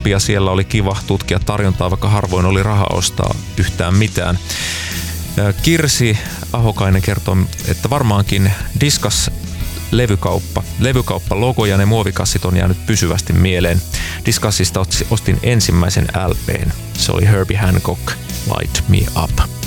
ja siellä oli kiva tutkia tarjontaa, vaikka harvoin oli rahaa ostaa yhtään mitään. Kirsi Ahokainen kertoo, että varmaankin Discus levykauppa-logo ja ne muovikassit on jäänyt pysyvästi mieleen. Discussista ostin ensimmäisen LP:n. Se oli Herbie Hancock, Light Me Up.